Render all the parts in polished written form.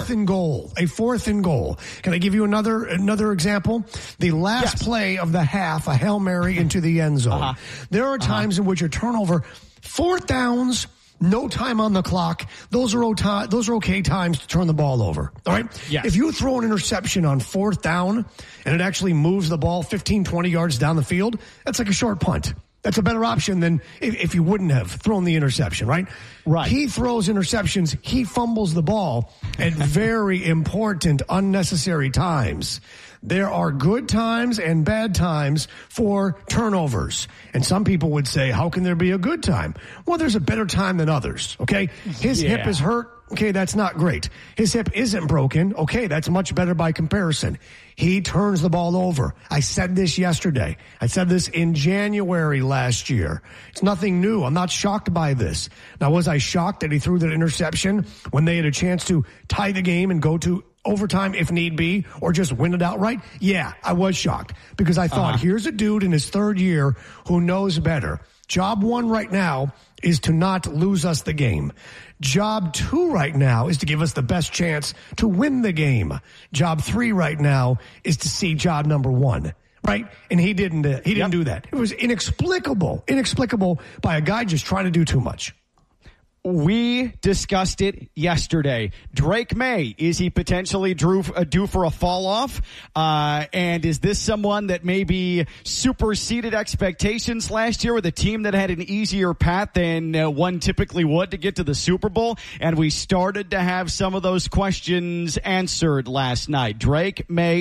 fourth and goal. Can I give you another example? The last play of the half, a Hail Mary into the end zone. There are times in which a turnover, fourth downs, no time on the clock. Those are okay times to turn the ball over. All right? Yes. If you throw an interception on fourth down and it actually moves the ball 15, 20 yards down the field, that's like a short punt. That's a better option than if you wouldn't have thrown the interception, right? Right. He throws interceptions. He fumbles the ball at very important, unnecessary times. There are good times and bad times for turnovers. And some people would say, how can there be a good time? Well, there's a better time than others, okay? His hip is hurt. Okay, that's not great. His hip isn't broken. Okay, that's much better by comparison. He turns the ball over. I said this yesterday. I said this in January last year. It's nothing new. I'm not shocked by this. Now, was I shocked that he threw that interception when they had a chance to tie the game and go to overtime if need be, or just win it outright? Yeah, I was shocked because I thought, here's a dude in his third year who knows better. Job one right now is to not lose us the game. Job two right now is to give us the best chance to win the game. Job three right now is to see job number one. Right? And he didn't do that. It was inexplicable by a guy just trying to do too much. We discussed it yesterday. Drake May, is he potentially due for a fall off? And is this someone that maybe superseded expectations last year with a team that had an easier path than one typically would to get to the Super Bowl? And we started to have some of those questions answered last night. Drake May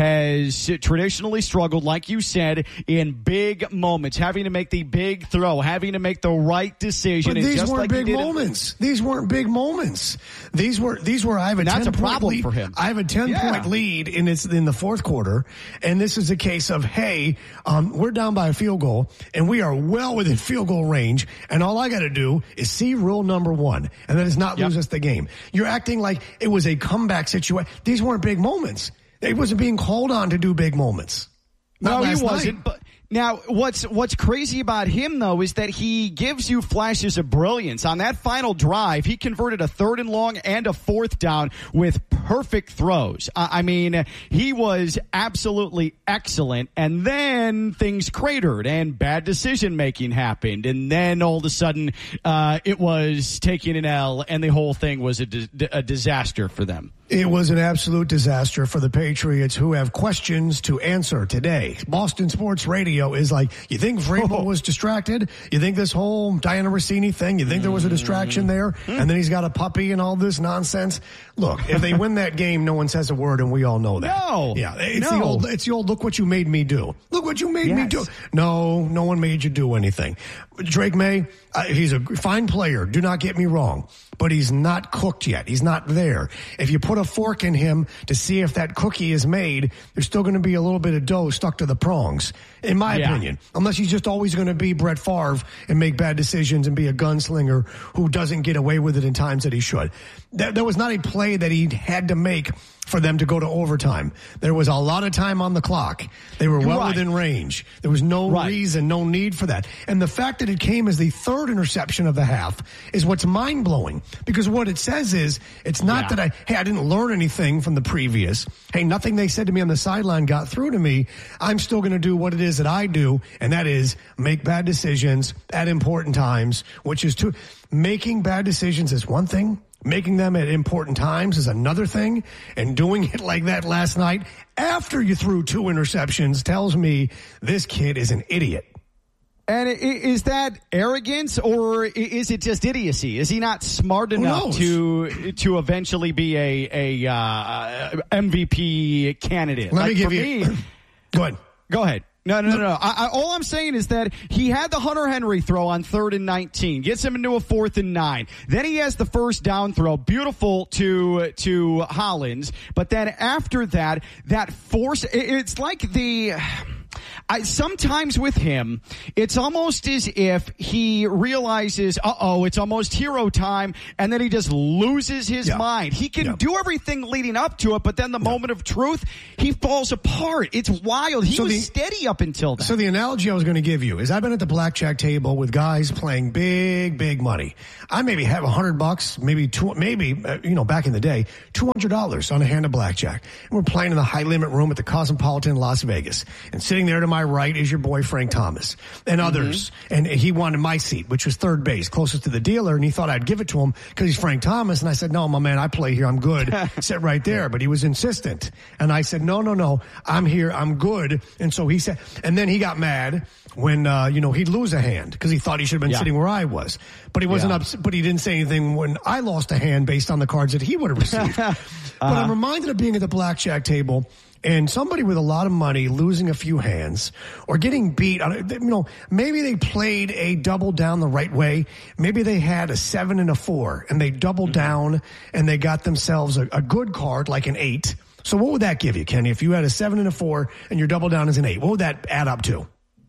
has traditionally struggled, like you said, in big moments, having to make the big throw, having to make the right decision. But these weren't big moments. These weren't big moments. These were I have a 10-point lead for him. I have a 10-point lead in the fourth quarter, and this is a case of, hey, we're down by a field goal, and we are well within field goal range, and all I got to do is see rule number one, and that is not lose us the game. You're acting like it was a comeback situation. These weren't big moments. It wasn't being called on to do big moments. No, he wasn't. But now, what's crazy about him, though, is that he gives you flashes of brilliance. On that final drive, he converted a 3rd and long and a 4th down with perfect throws. I mean, he was absolutely excellent. And then things cratered and bad decision-making happened. And then all of a sudden, it was taking an L, and the whole thing was a disaster for them. It was an absolute disaster for the Patriots, who have questions to answer today. Boston Sports Radio is like, you think Vrabel was distracted? You think this whole Diana Rossini thing, you think there was a distraction there? And then he's got a puppy and all this nonsense? Look, if they win that game, no one says a word, and we all know that. No. Yeah, it's the old, look what you made me do. Look what you made me do. No one made you do anything. Drake May, he's a fine player. Do not get me wrong. But he's not cooked yet. He's not there. If you put a fork in him to see if that cookie is made, there's still going to be a little bit of dough stuck to the prongs, in my opinion. Unless he's just always going to be Brett Favre and make bad decisions and be a gunslinger who doesn't get away with it in times that he should. That was not a play that he had to make for them to go to overtime. There was a lot of time on the clock. They were well within range. There was no reason, no need for that. And the fact that it came as the 3rd interception of the half is what's mind-blowing. Because what it says is, it's not that I didn't learn anything from the previous. Hey, nothing they said to me on the sideline got through to me. I'm still going to do what it is that I do, and that is make bad decisions at important times, which is making bad decisions is one thing. Making them at important times is another thing, and doing it like that last night after you threw 2 interceptions tells me this kid is an idiot. And is that arrogance, or is it just idiocy? Is he not smart enough to eventually be a MVP candidate? Let me give you. Go ahead. No. All I'm saying is that he had the Hunter Henry throw on 3rd and 19, gets him into a 4th and 9. Then he has the first down throw, beautiful to Hollins. But then after that force, it's like Sometimes with him, it's almost as if he realizes, it's almost hero time, and then he just loses his mind. He can do everything leading up to it, but then the moment of truth, he falls apart. It's wild. He was steady up until then. So the analogy I was going to give you is I've been at the blackjack table with guys playing big money. I maybe have $100, maybe back in the day, $200 on a hand of blackjack. And we're playing in the high limit room at the Cosmopolitan in Las Vegas. And sitting there to my right is your boy Frank Thomas and others. And he wanted my seat, which was third base, closest to the dealer. And he thought I'd give it to him because he's Frank Thomas. And I said, no, my man, I play here. I'm good. Sit right there. But he was insistent. And I said, no, I'm here. I'm good. And so he said, and then he got mad when, he'd lose a hand because he thought he should have been sitting where I was. But he wasn't upset, but he didn't say anything when I lost a hand based on the cards that he would have received. But I'm reminded of being at the blackjack table and somebody with a lot of money losing a few hands or getting beat. Maybe they played a double down the right way. Maybe they had a 7 and a 4 and they doubled down and they got themselves a good card like an 8. So what would that give you, Kenny? If you had a 7 and a 4 and your double down is an 8, what would that add up to?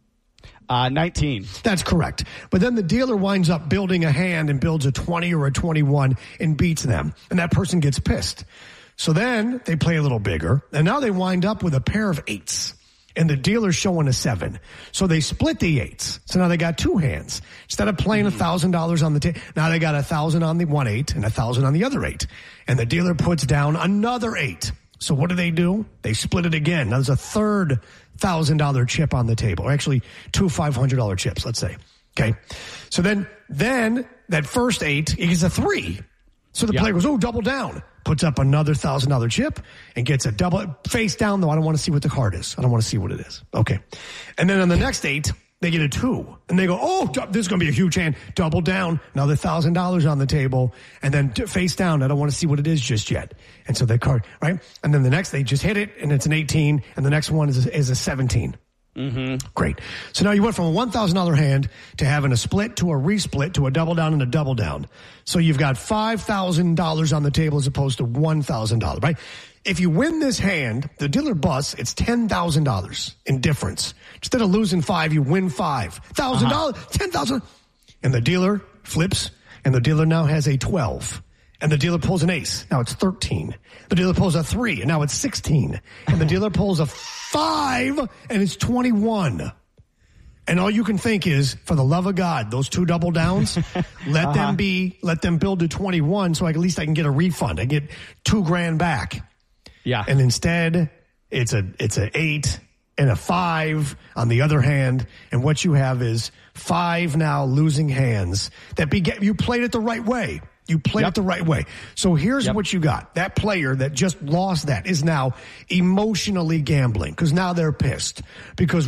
19. That's correct. But then the dealer winds up building a hand and builds a 20 or a 21 and beats them. And that person gets pissed. So then they play a little bigger. And now they wind up with a pair of 8s. And the dealer's showing a 7. So they split the 8s. So now they got 2 hands. Instead of playing $1,000 on the table, now they got 1,000 on the one 8 and 1,000 on the other 8. And the dealer puts down another 8. So what do? They split it again. Now there's a third $1,000 chip on the table, or actually 2 $500 chips, let's say. Okay. So then that first 8 is a 3. So the player goes, double down, puts up another $1,000 chip and gets a double face down. Though I don't want to see what the card is. I don't want to see what it is. Okay. And then on the next 8, they get a 2 and they go, this is going to be a huge hand. Double down, another $1,000 on the table, and then face down. I don't want to see what it is just yet. And so that card, right? And then the next, they just hit it and it's an 18 and the next one is a 17. Great. So now you went from a $1,000 hand to having a split to a resplit to a double down and a double down. So you've got $5,000 on the table as opposed to $1,000, right? If you win this hand, the dealer busts, it's $10,000 in difference. Instead of losing 5, you win $5,000, $10,000. And the dealer flips, and the dealer now has a 12. And the dealer pulls an ace. Now it's 13. The dealer pulls a 3, and now it's 16. And the dealer pulls a 5, and it's 21. And all you can think is, for the love of God, those 2 double downs, let them build to 21 so at least I can get a refund. I get $2,000 back. Yeah. And instead, it's an 8 and a 5 on the other hand. And what you have is 5 now losing hands that you played it the right way. You played it the right way. So here's what you got. That player that just lost that is now emotionally gambling because now they're pissed because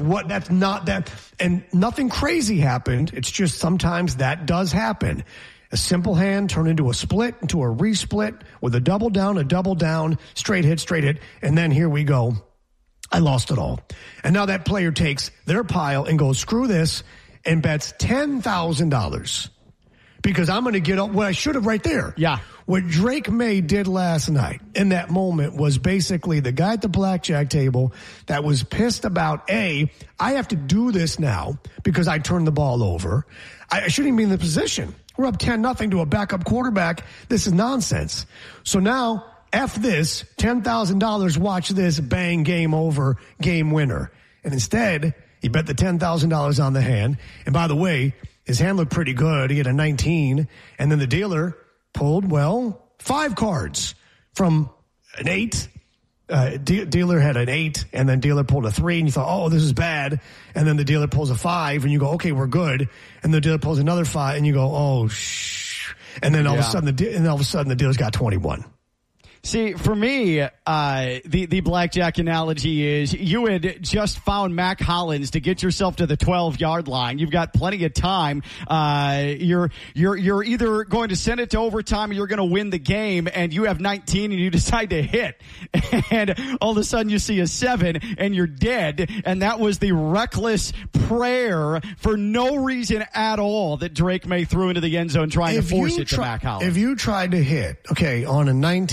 and nothing crazy happened. It's just sometimes that does happen. A simple hand turned into a split, into a resplit with a double down, straight hit. And then here we go. I lost it all. And now that player takes their pile and goes, screw this, and bets $10,000 because I'm going to get up what I should have right there. Yeah. What Drake May did last night in that moment was basically the guy at the blackjack table that was pissed about, I have to do this now because I turned the ball over. I shouldn't even be in the position. We're up 10-0 to a backup quarterback. This is nonsense. So now, F this, $10,000, watch this, bang, game over, game winner. And instead, he bet the $10,000 on the hand. And by the way, his hand looked pretty good. He had a 19. And then the dealer pulled, 5 cards from an 8. Dealer had an 8, and then dealer pulled a 3, and you thought, this is bad. And then the dealer pulls a 5, and you go, okay, we're good. And the dealer pulls another 5, and you go, And then all of a sudden, the dealer's got 21. See, for me, the blackjack analogy is you had just found Mac Hollins to get yourself to the 12-yard line. You've got plenty of time. You're either going to send it to overtime or you're going to win the game, and you have 19 and you decide to hit. And all of a sudden you see a 7 and you're dead. And that was the reckless prayer for no reason at all that Drake May threw into the end zone trying to force it to Mac Hollins. If you tried to hit, on a 19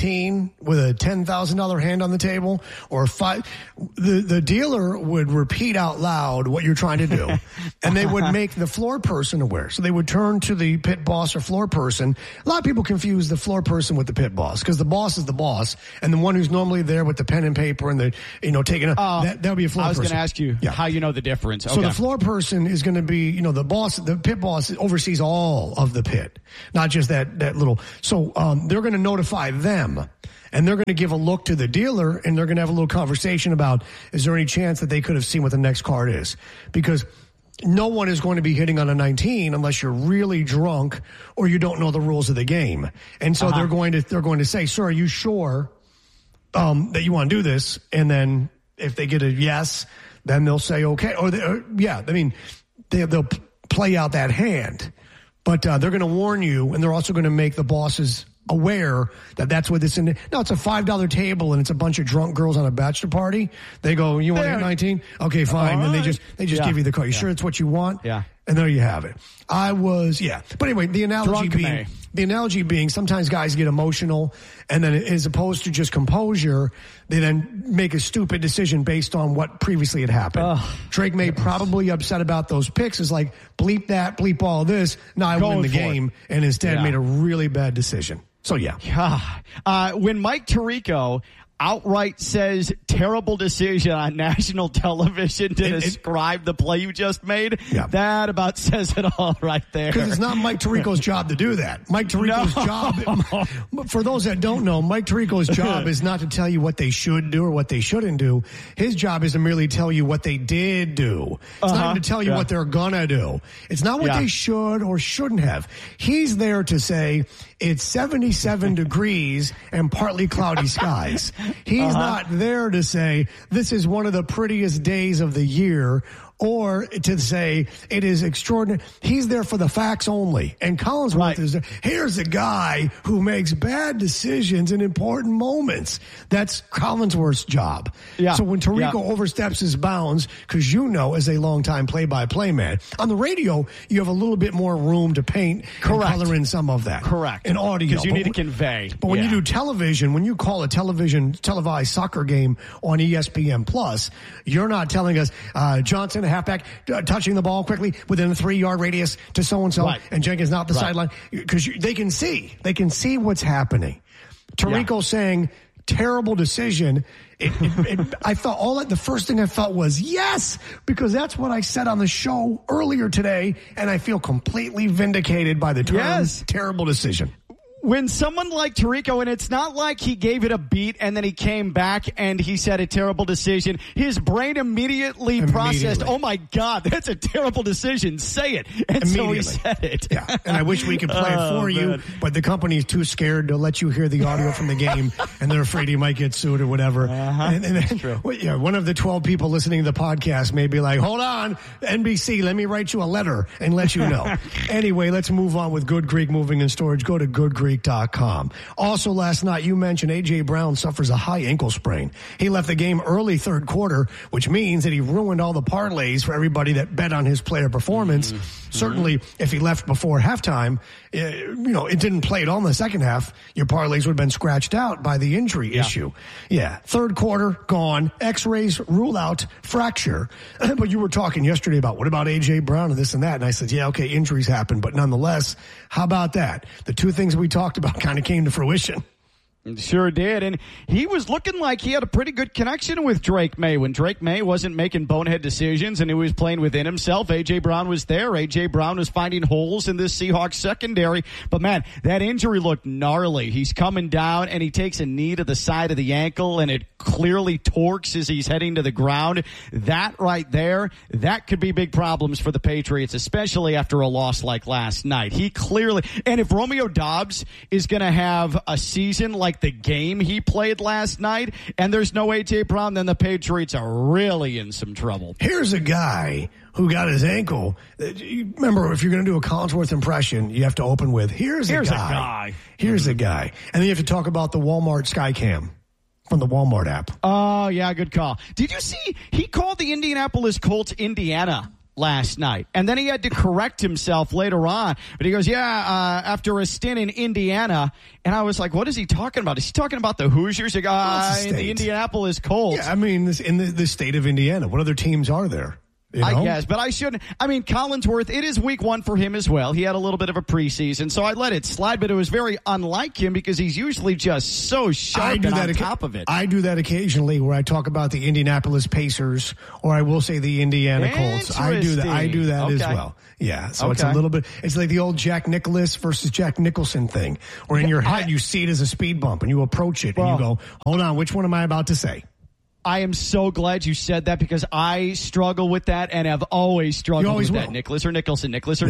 19 with a $10,000 hand on the table or the dealer would repeat out loud what you're trying to do. And they would make the floor person aware. So they would turn to the pit boss or floor person. A lot of people confuse the floor person with the pit boss because the boss is the boss and the one who's normally there with the pen and paper and taking that would be a floor person. I was going to ask you how you know the difference. Okay. So the floor person is going to be, the boss, the pit boss oversees all of the pit, not just that little. So they're going to notify them. And they're going to give a look to the dealer, and they're going to have a little conversation about, is there any chance that they could have seen what the next card is? Because no one is going to be hitting on a 19 unless you're really drunk or you don't know the rules of the game. And so they're going to say, sir, are you sure that you want to do this? And then if they get a yes, then they'll say, okay. They'll play out that hand. But they're going to warn you, and they're also going to make the bosses aware that that's what this in. No, it's a $5 table and it's a bunch of drunk girls on a bachelor party. They go, you want to hit 19? Okay, fine. And they just give you the card. You sure it's what you want? Yeah. And there you have it. But anyway, the analogy being sometimes guys get emotional, and then as opposed to just composure, they then make a stupid decision based on what previously had happened. Drake May probably upset about those picks. Is like, bleep that, bleep all this. Now I win the game, and instead made a really bad decision. So when Mike Tirico outright says terrible decision on national television to describe the play you just made, that about says it all right there. Because it's not Mike Tirico's job to do that. Mike Tirico's job, for those that don't know, Mike Tirico's job is not to tell you what they should do or what they shouldn't do. His job is to merely tell you what they did do. It's not even to tell you what they're gonna do. It's not what they should or shouldn't have. He's there to say, it's 77 degrees and partly cloudy skies. He's not there to say, this is one of the prettiest days of the year, or to say it is extraordinary. He's there for the facts only. And Collinsworth is there. Here's a guy who makes bad decisions in important moments. That's Collinsworth's job. So when Tirico oversteps his bounds, because as a longtime play-by-play man, on the radio, you have a little bit more room to paint and color in some of that. Correct. In audio. Because you need to convey. But when you do television, when you call a televised soccer game on ESPN+, you're not telling us, Johnson, a halfback, touching the ball quickly within a 3-yard radius to so-and-so, and Jenkins not the sideline. Because they can see what's happening. Tirico saying, terrible decision. I felt the first thing I felt was yes, because that's what I said on the show earlier today, and I feel completely vindicated by the term terrible decision. When someone like Tirico, and it's not like he gave it a beat and then he came back and he said a terrible decision. His brain immediately processed, oh my God, that's a terrible decision. Say it. And so he said it. And I wish we could play it for you, but the company's too scared to let you hear the audio from the game, and they're afraid he might get sued or whatever. One of the 12 people listening to the podcast may be like, hold on, NBC, let me write you a letter and let you know. Anyway, let's move on with Good Greek Moving and Storage. Go to goodgreek.com. Also last night, you mentioned A.J. Brown suffers a high ankle sprain. He left the game early third quarter, which means that he ruined all the parlays for everybody that bet on his player performance. Certainly, if he left before halftime, it didn't play at all in the second half, your parlays would have been scratched out by the injury issue. Third quarter, gone. X-rays rule out fracture. But you were talking yesterday about, what about A.J. Brown and this and that? And I said, injuries happen. But nonetheless, how about that? The two things we talked about kind of came to fruition. Sure did. And he was looking like he had a pretty good connection with Drake May. When Drake May wasn't making bonehead decisions and he was playing within himself, A.J. Brown was there. A.J. Brown was finding holes in this Seahawks secondary. But, man, that injury looked gnarly. He's coming down, and he takes a knee to the side of the ankle, and it clearly torques as he's heading to the ground. That right there, that could be big problems for the Patriots, especially after a loss like last night. He clearly – and if Romeo Doubs is going to have a season like the game he played last night, and there's no A.J. Brown, then the Patriots are really in some trouble. Here's a guy who got his ankle. Remember, if you're going to do a Collinsworth impression, you have to open with, here's a guy. Here's a guy. And then you have to talk about the Walmart Skycam from the Walmart app. Oh, yeah, good call. Did you see he called the Indianapolis Colts Indiana last night. And then he had to correct himself later on. But he goes, after a stint in Indiana. And I was like, what is he talking about? Is he talking about the Hoosiers? In the Indianapolis Colts. Yeah, I mean, in the state of Indiana. What other teams are there? You know? I guess, but I shouldn't. I mean, Collinsworth, it is week 1 for him as well. He had a little bit of a preseason, so I let it slide, but it was very unlike him because he's usually just so sharp and on top of it. I do that occasionally where I talk about the Indianapolis Pacers, or I will say the Indiana Colts. I do that as well. Yeah, so it's a little bit, it's like the old Jack Nicklaus versus Jack Nicholson thing, where in your head you see it as a speed bump and you approach it and you go, hold on, which one am I about to say? I am so glad you said that because I struggle with that and have always struggled with that. Nicholas or Nicholson.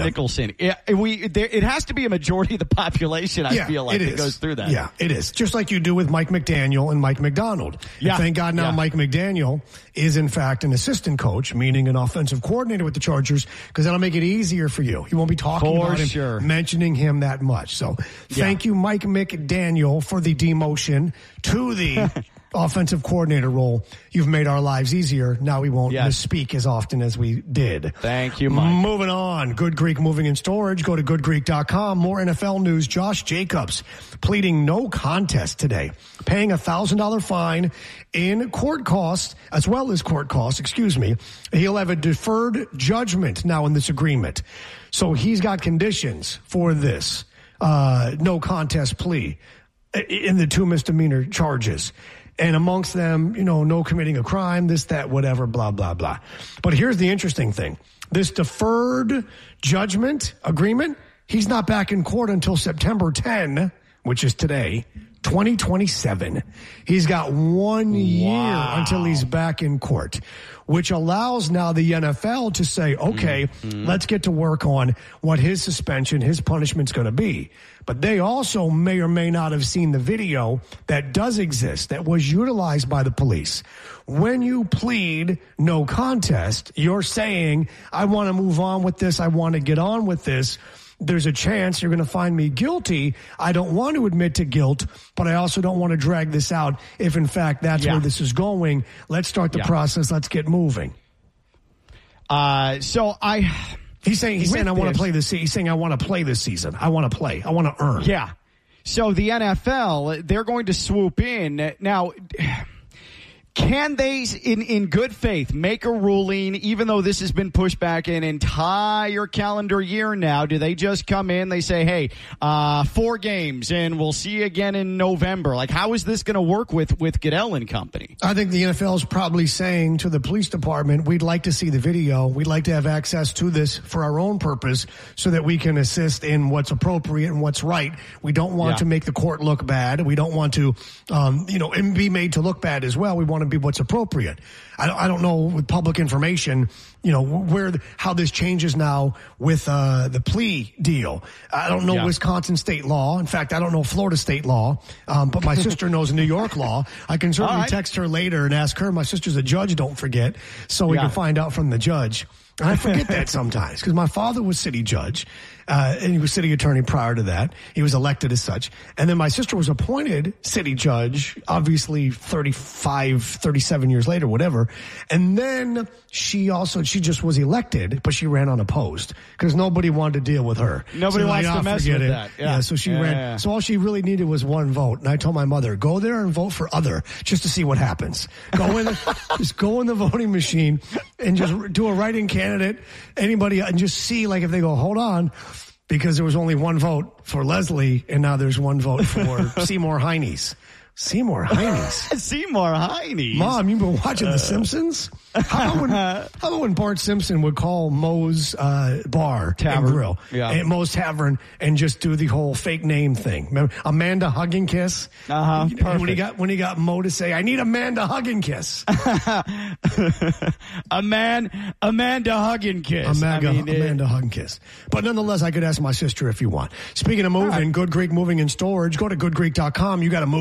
It has to be a majority of the population, I feel like, that goes through that. Yeah, it is. Just like you do with Mike McDaniel and Mike McDonald. Yeah. And thank God now Mike McDaniel is, in fact, an assistant coach, meaning an offensive coordinator with the Chargers, because that'll make it easier for you. You won't be talking about him, mentioning him that much. So thank you, Mike McDaniel, for the demotion to the offensive coordinator role. You've made our lives easier. Now we won't misspeak as often as we did. Thank you, Mike. Moving on. Good Greek Moving and Storage. Go to goodgreek.com. More NFL news. Josh Jacobs pleading no contest today, paying $1,000 fine in court costs, as well as court costs, He'll have a deferred judgment now in this agreement. So he's got conditions for this no contest plea in the 2 misdemeanor charges. And amongst them, no committing a crime, this, that, whatever, blah, blah, blah. But here's the interesting thing. This deferred judgment agreement, he's not back in court until September 10, which is today, 2027. He's got 1 year until he's back in court, which allows now the NFL to say, okay, let's get to work on what his suspension, his punishment's going to be. But they also may or may not have seen the video that does exist, that was utilized by the police. When you plead no contest, you're saying, I want to move on with this. I want to get on with this. There's a chance you're going to find me guilty. I don't want to admit to guilt, but I also don't want to drag this out if, in fact, that's where this is going. Let's start the process. Let's get moving. He's saying I want to play this. He's saying I want to play this season. I want to play. I want to earn. Yeah. So the NFL, they're going to swoop in now. Can they, in good faith, make a ruling, even though this has been pushed back an entire calendar year now? Do they just come in, they say, hey, 4 games, and we'll see you again in November? Like, how is this going to work with Goodell and company? I think the NFL is probably saying to the police department, we'd like to see the video. We'd like to have access to this for our own purpose so that we can assist in what's appropriate and what's right. We don't want to make the court look bad. We don't want to, and be made to look bad as well. We want to be what's appropriate. I don't know with public information, how this changes now with the plea deal. I don't know Wisconsin state law. In fact, I don't know Florida state law. But my sister knows New York law. I can certainly text her later and ask her. My sister's a judge, don't forget, so we can find out from the judge. And I forget that sometimes because my father was city judge, and he was city attorney prior to that. He was elected as such. And then my sister was appointed city judge, obviously 37 years later, whatever. And then she just was elected, but she ran unopposed because nobody wanted to deal with her. Nobody wants to mess with that. Yeah, so she ran. Yeah. So all she really needed was 1 vote. And I told my mother, go there and vote for other just to see what happens. Just go in the voting machine and just do a write-in candidate, anybody, and just see if they go, hold on, because there was only 1 vote for Leslie, and now there's 1 vote for Seymour Heinies. Seymour Heinies. Seymour Heinies. Mom, you've been watching The Simpsons? How about when Bart Simpson would call Moe's bar Tavern. and grill, and Moe's Tavern, and just do the whole fake name thing? Remember Amanda Hug and Kiss? When he got Moe to say, "I need Amanda Hug and Kiss." Amanda Hug and Kiss. Amanda Hug and Kiss. But nonetheless, I could ask my sister if you want. Speaking of moving, Good Greek Moving and Storage. Go to goodgreek.com. You got to move.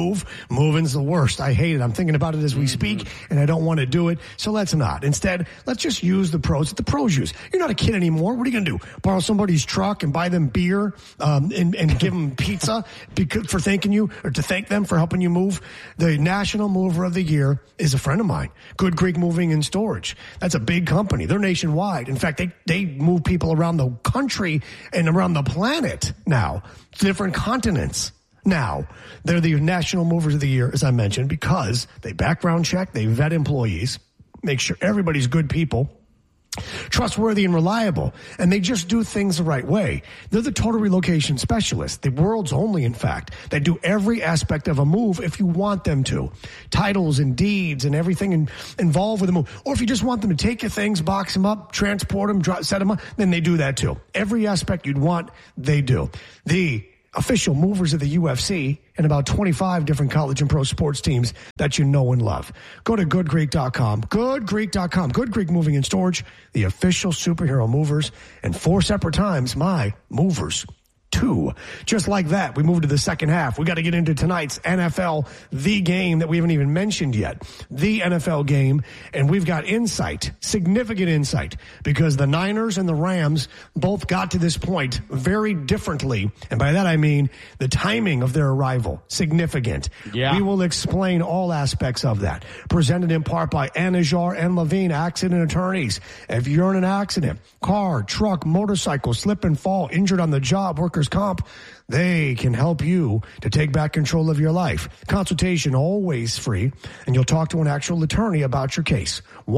Moving's the worst. I hate it. I'm thinking about it as we speak, and I don't want to do it. So let's not. Instead, let's just use the pros that the pros use. You're not a kid anymore. What are you going to do? Borrow somebody's truck and buy them beer and give them pizza for thanking you, or to thank them for helping you move? The National Mover of the Year is a friend of mine, Good Creek Moving and Storage. That's a big company. They're nationwide. In fact, they move people around the country and around the planet now, different continents. Now, they're the National Movers of the Year, as I mentioned, because they background check, they vet employees, make sure everybody's good people, trustworthy and reliable, and they just do things the right way. They're the total relocation specialists, the world's only, in fact. They do every aspect of a move if you want them to. Titles and deeds and everything involved with the move. Or if you just want them to take your things, box them up, transport them, set them up, then they do that too. Every aspect you'd want, they do. The official movers of the UFC and about 25 different college and pro sports teams that you know and love. Go to goodcreek.com. Goodcreek.com. Good Creek Moving and Storage, the official superhero movers, and 4 separate times my movers. 2. Just like that, we move to the second half. We got to get into tonight's NFL, the game that we haven't even mentioned yet. The NFL game, and we've got insight, significant insight, because the Niners and the Rams both got to this point very differently. And by that I mean the timing of their arrival, significant. Yeah. We will explain all aspects of that. Presented in part by Anajar and Levine Accident Attorneys. If you're in an accident, car, truck, motorcycle, slip and fall, injured on the job, workers' comp, they can help you to take back control of your life. Consultation always free, and you'll talk to an actual attorney about your case.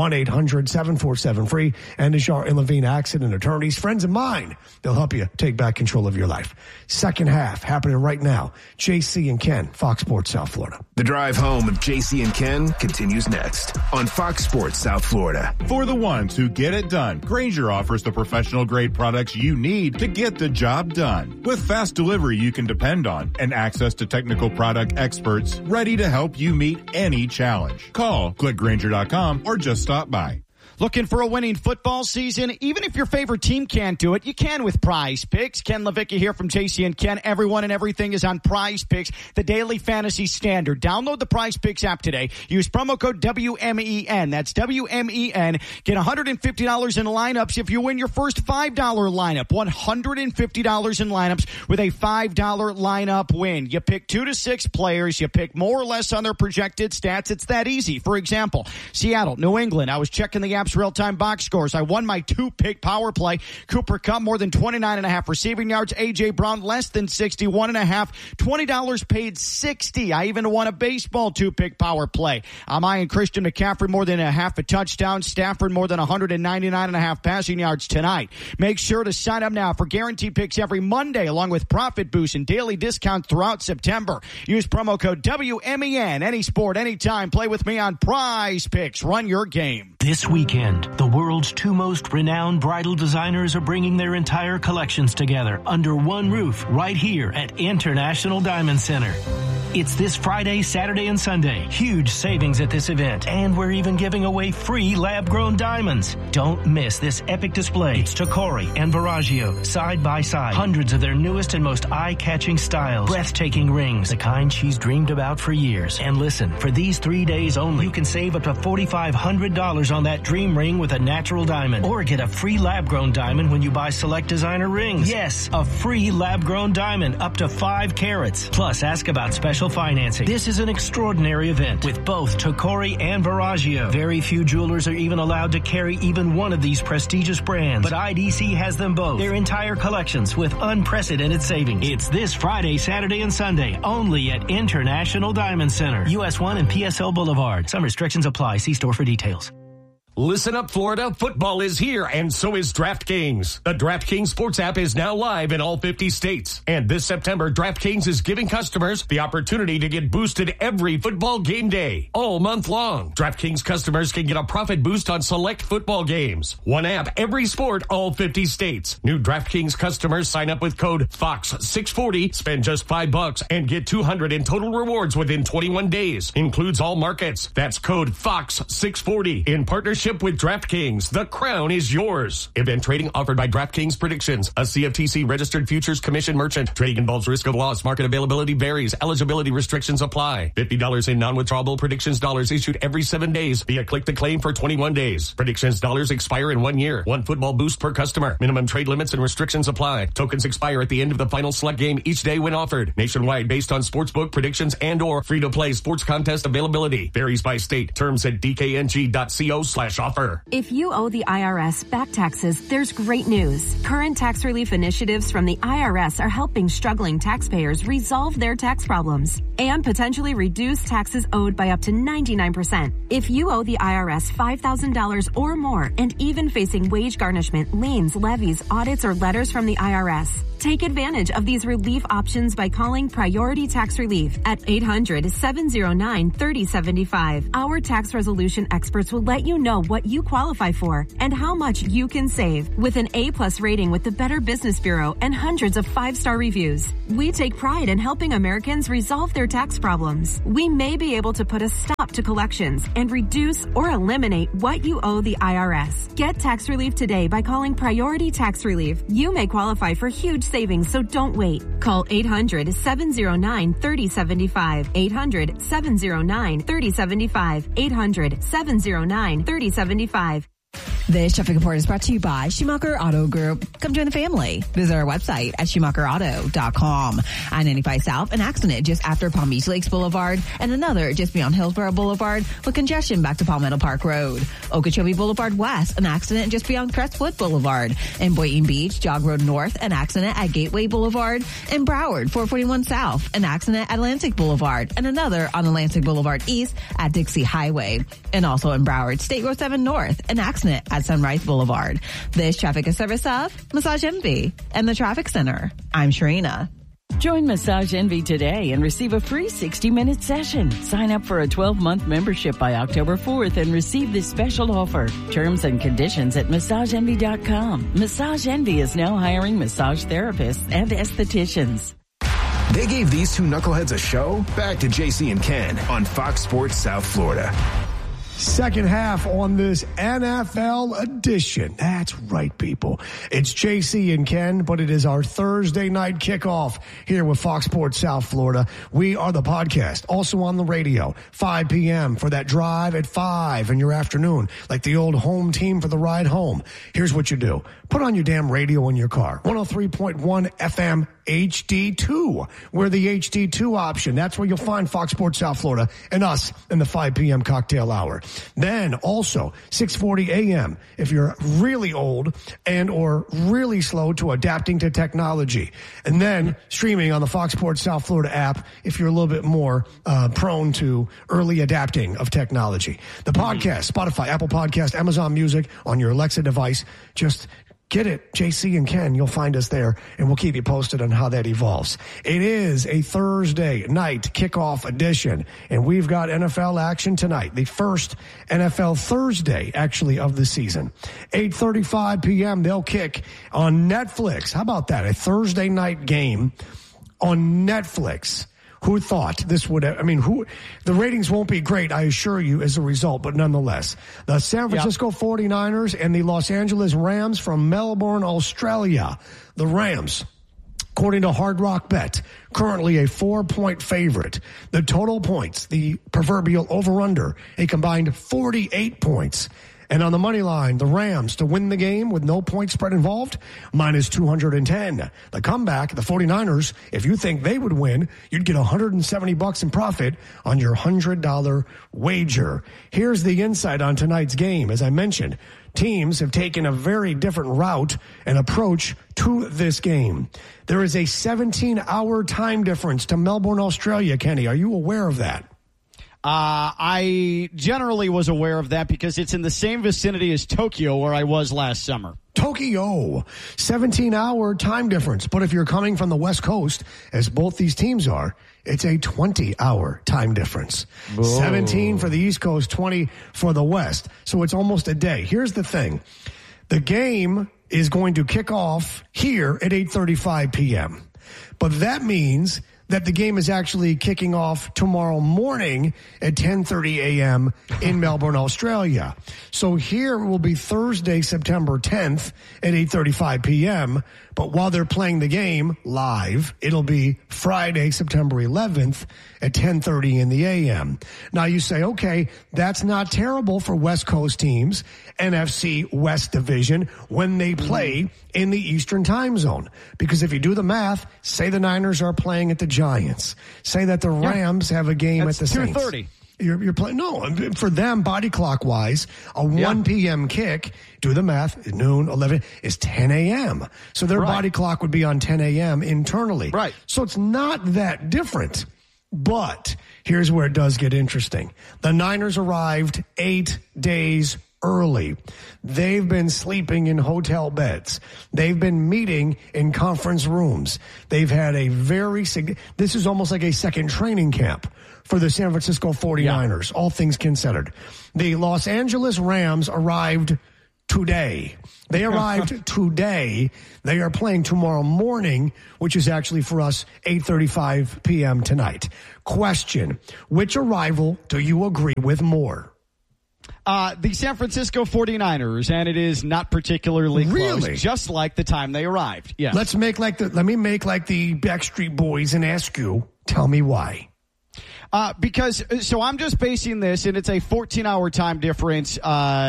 1-800-747-FREE. Anajar and Levine Accident Attorneys, friends of mine. They'll help you take back control of your life. Second half happening right now. JC and Ken, Fox Sports South Florida. The drive home of JC and Ken continues next on Fox Sports South Florida. For the ones who get it done, Grainger offers the professional grade products you need to get the job done. With fast delivery you can depend on and access to technical product experts ready to help you meet any challenge. Call, click Grainger.com, or just stop by. Looking for a winning football season? Even if your favorite team can't do it, you can with Prize Picks. Ken Levicki here from JC and Ken. Everyone and everything is on Prize Picks, the daily fantasy standard. Download the Prize Picks app today. Use promo code WMEN. That's WMEN. Get $150 in lineups if you win your first $5 lineup. $150 in lineups with a $5 lineup win. You pick 2 to 6 players. You pick more or less on their projected stats. It's that easy. For example, Seattle, New England. I was checking the app real-time box scores. I won my 2-pick power play. Cooper Kupp, more than 29.5 receiving yards. A.J. Brown, less than 61.5. $20 paid $60. I even won a baseball 2-pick power play. I'm eyeing Christian McCaffrey, more than a half a touchdown. Stafford, more than 199.5 passing yards tonight. Make sure to sign up now for guaranteed picks every Monday, along with profit boosts and daily discounts throughout September. Use promo code WMEN. Any sport, anytime. Play with me on Prize Picks. Run your game. This weekend, the world's 2 most renowned bridal designers are bringing their entire collections together under one roof right here at International Diamond Center. It's this Friday, Saturday, and Sunday. Huge savings at this event. And we're even giving away free lab-grown diamonds. Don't miss this epic display. It's Tacori and Verragio, side by side. Hundreds of their newest and most eye-catching styles. Breathtaking rings, the kind she's dreamed about for years. And listen, for these 3 days only, you can save up to $4,500 on that dream ring with a natural diamond. Or get a free lab-grown diamond when you buy select designer rings. Yes, a free lab-grown diamond up to 5 carats. Plus, ask about special financing. This is an extraordinary event with both Tacori and Verragio. Very few jewelers are even allowed to carry even one of these prestigious brands, but IDC has them both. Their entire collections with unprecedented savings. It's this Friday, Saturday, and Sunday only at International Diamond Center, US 1 and PSL Boulevard. Some restrictions apply. See store for details. Listen up, Florida. Football is here, and so is DraftKings. The DraftKings Sports app is now live in all 50 states. And this September, DraftKings is giving customers the opportunity to get boosted every football game day, all month long. DraftKings customers can get a profit boost on select football games. One app, every sport, all 50 states. New DraftKings customers sign up with code FOX640, spend just $5, and get $200 in total rewards within 21 days. Includes all markets. That's code FOX640 in partnership partnership with DraftKings. The crown is yours. Event trading offered by DraftKings Predictions, a CFTC registered futures commission merchant. Trading involves risk of loss. Market availability varies. Eligibility restrictions apply. $50 in non-withdrawable Predictions dollars issued every 7 days via click to claim for 21 days. Predictions dollars expire in 1 year. One football boost per customer. Minimum trade limits and restrictions apply. Tokens expire at the end of the final select game each day when offered. Nationwide based on sportsbook predictions and or free-to-play sports contest availability. Varies by state. Terms at dkng.co/offer. If you owe the IRS back taxes, there's great news. Current tax relief initiatives from the IRS are helping struggling taxpayers resolve their tax problems and potentially reduce taxes owed by up to 99%. If you owe the IRS $5,000 or more and even facing wage garnishment, liens, levies, audits, or letters from the IRS, take advantage of these relief options by calling Priority Tax Relief at 800-709-3075. Our tax resolution experts will let you know what you qualify for and how much you can save. With an A+ rating with the Better Business Bureau and hundreds of 5-star reviews, we take pride in helping Americans resolve their tax problems. We may be able to put a stop to collections and reduce or eliminate what you owe the IRS. Get tax relief today by calling Priority Tax Relief. You may qualify for huge savings, so don't wait. Call 800-709-3075. 800-709-3075. 800-709-3075. This traffic report is brought to you by Schumacher Auto Group. Come join the family. Visit our website at SchumacherAuto.com. I-95 South, an accident just after Palm Beach Lakes Boulevard, and another just beyond Hillsborough Boulevard with congestion back to Palmetto Park Road. Okeechobee Boulevard West, an accident just beyond Crestwood Boulevard. In Boynton Beach, Jog Road North, an accident at Gateway Boulevard. In Broward, 441 South, an accident at Atlantic Boulevard, and another on Atlantic Boulevard East at Dixie Highway. And also in Broward, State Road 7 North, an accident at Sunrise Boulevard. This traffic is service of Massage Envy and the Traffic Center. I'm Sharina. Join Massage Envy today and receive a free 60-minute session. Sign up for a 12-month membership by October 4th and receive this special offer. Terms and conditions at MassageEnvy.com. Massage Envy is now hiring massage therapists and estheticians. They gave these two knuckleheads a show. Back to JC and Ken on Fox Sports South Florida. Second half on this NFL edition. That's right, people. It's JC and Ken, but it is our Thursday night kickoff here with Fox Sports South Florida. We are the podcast, also on the radio, 5 p.m. for that drive at 5 in your afternoon, like the old home team for the ride home. Here's what you do. Put on your damn radio in your car. 103.1 FM HD2. We're the HD2 option. That's where you'll find Fox Sports South Florida and us in the 5 p.m. cocktail hour. Then also 6:40 a.m. if you're really old and or really slow to adapting to technology. And then streaming on the Fox Sports South Florida app if you're a little bit more prone to early adapting of technology. The podcast, Spotify, Apple Podcast, Amazon Music on your Alexa device. Just get it, JC and Ken. You'll find us there, and we'll keep you posted on how that evolves. It is a Thursday night kickoff edition, and we've got NFL action tonight. The first NFL Thursday, actually, of the season. 8:35 p.m., they'll kick on Netflix. How about that? A Thursday night game on Netflix. Who thought this would have, the ratings won't be great, I assure you, as a result, but nonetheless. The San Francisco 49ers and the Los Angeles Rams from Melbourne, Australia. The Rams, according to Hard Rock Bet, currently a 4-point favorite. The total points, the proverbial over-under, a combined 48 points. And on the money line, the Rams to win the game with no point spread involved, minus 210. The comeback, the 49ers, if you think they would win, you'd get $170 in profit on your $100 wager. Here's the insight on tonight's game. As I mentioned, teams have taken a very different route and approach to this game. There is a 17-hour time difference to Melbourne, Australia, Kenny. Are you aware of that? I generally was aware of that because it's in the same vicinity as Tokyo where I was last summer. Tokyo, 17-hour time difference. But if you're coming from the West Coast, as both these teams are, it's a 20-hour time difference. Whoa. 17 for the East Coast, 20 for the West. So it's almost a day. Here's the thing. The game is going to kick off here at 8:35 p.m. But that means that the game is actually kicking off tomorrow morning at 10:30 a.m. in Melbourne, Australia. So here will be Thursday, September 10th at 8:35 p.m., but while they're playing the game live, it'll be Friday, September 11th at 10:30 in the a.m. Now you say, okay, that's not terrible for West Coast teams, NFC West Division, when they play in the Eastern time zone. Because if you do the math, say the Niners are playing at the Giants. Say that the Rams have a game at the Saints. 2:30. You're playing. No, for them, body clock wise, a 1 p.m. kick, do the math, noon, 11, is 10 a.m. So their body clock would be on 10 a.m. internally. Right. So it's not that different. But here's where it does get interesting. The Niners arrived 8 days early. They've been sleeping in hotel beds. They've been meeting in conference rooms. They've had this is almost like a second training camp for the San Francisco 49ers, all things considered. The Los Angeles Rams arrived today. They arrived today. They are playing tomorrow morning, which is actually for us 8:35 p.m. tonight. Question, which arrival do you agree with more? The San Francisco 49ers, and it is not particularly close, Really? just like the time they arrived. Yes. Let me make like the Backstreet Boys and ask you, tell me why. So I'm just basing this, and it's a 14-hour time difference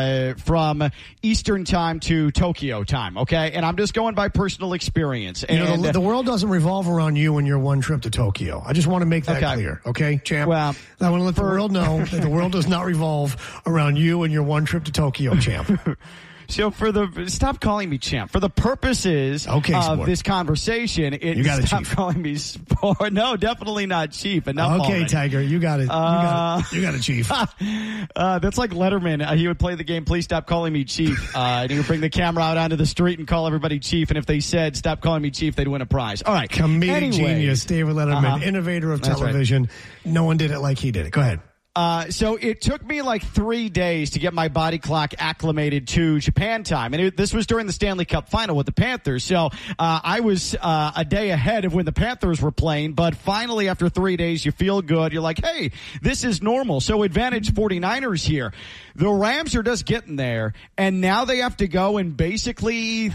from Eastern time to Tokyo time, okay? And I'm just going by personal experience. And the world doesn't revolve around you and your one trip to Tokyo. I just want to make that clear, okay, champ? Well, I want to let the world know that the world does not revolve around you and your one trip to Tokyo, champ. So stop calling me champ. For the purposes of this conversation, you got it, stop Chief. calling me sport. No, definitely not Chief. Enough Okay, already. Tiger, you got it. You got it, Chief. That's like Letterman. He would play the game, please stop calling me Chief. And he would bring the camera out onto the street and call everybody Chief. And if they said, stop calling me Chief, they'd win a prize. All right. Comedic genius, David Letterman, innovator of television. Right. No one did it like he did it. Go ahead. So it took me like 3 days to get my body clock acclimated to Japan time. And this was during the Stanley Cup final with the Panthers. So I was a day ahead of when the Panthers were playing. But finally, after 3 days, you feel good. You're like, hey, this is normal. So advantage 49ers here. The Rams are just getting there. And now they have to go in basically